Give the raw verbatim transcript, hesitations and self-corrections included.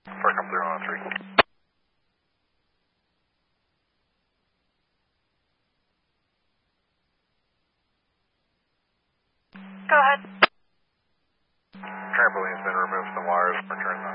Sorry, come through on three. Go ahead. Trampoline's been removed from the wires. Return